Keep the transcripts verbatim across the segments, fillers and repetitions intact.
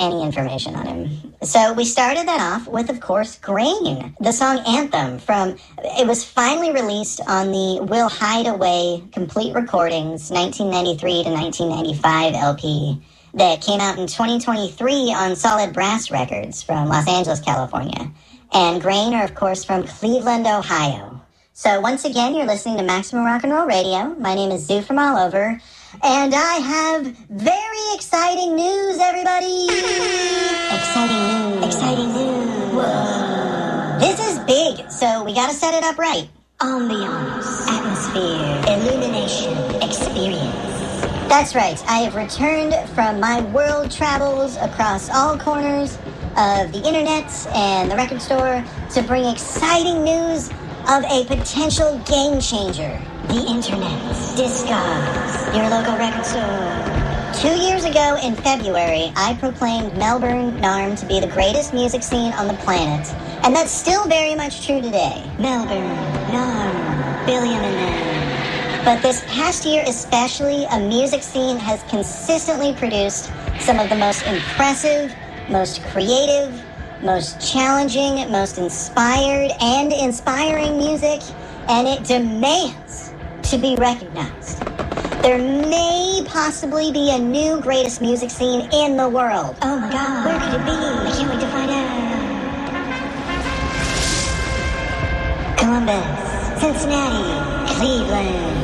any information on him. So we started that off with, of course, Grain, the song Anthem from, it was finally released on the We'll Hide Away Complete Recordings nineteen ninety-three to nineteen ninety-five L P that came out in twenty twenty-three on Solid Brass Records from Los Angeles, California. And Grain are, of course, from Cleveland, Ohio. So once again, you're listening to Maximum Rock and Roll Radio. My name is Zoo from All Over. And I have very exciting news, everybody! Exciting news. Exciting news. Whoa. This is big, so we gotta set it up right. Ambiance, atmosphere, illumination, experience. That's right, I have returned from my world travels across all corners of the internet and the record store to bring exciting news of a potential game changer. The internet. Discogs. Your local record store. Two years ago in February, I proclaimed Melbourne, N A R M to be the greatest music scene on the planet. And that's still very much true today. Melbourne, N A R M, billion and then. But this past year especially, a music scene has consistently produced some of the most impressive, most creative, most challenging, most inspired, and inspiring music, and it demands to be recognized. There may possibly be a new greatest music scene in the world. Oh my god, where could it be? I can't wait to find out. Columbus, Cincinnati, Cleveland.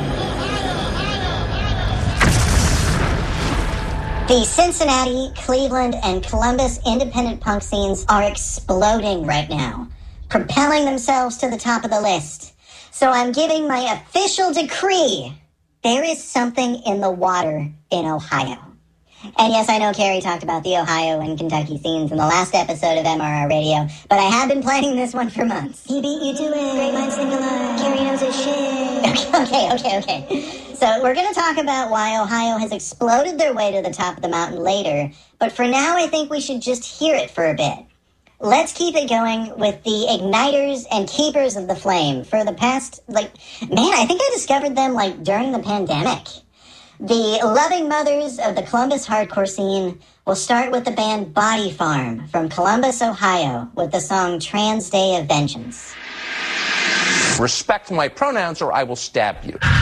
The Cincinnati, Cleveland, and Columbus independent punk scenes are exploding right now, propelling themselves to the top of the list. So I'm giving my official decree. There is something in the water in Ohio. And yes, I know Carrie talked about the Ohio and Kentucky scenes in the last episode of M R R Radio, but I have been planning this one for months. He beat you to it. Great minds think alike. Carrie knows his shit. Okay, okay, okay. So we're going to talk about why Ohio has exploded their way to the top of the mountain later, but for now I think we should just hear it for a bit. Let's keep it going with the igniters and keepers of the flame. For the past, like, man, I think I discovered them, like, during the pandemic. The loving mothers of the Columbus hardcore scene will start with the band Body Farm from Columbus, Ohio, with the song Trans Day of Vengeance. Respect my pronouns or I will stab you.